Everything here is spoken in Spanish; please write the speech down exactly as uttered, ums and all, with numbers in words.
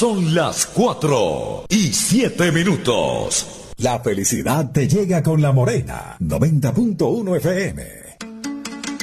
Son las cuatro y siete minutos. La felicidad te llega con La Morena, noventa punto uno F M.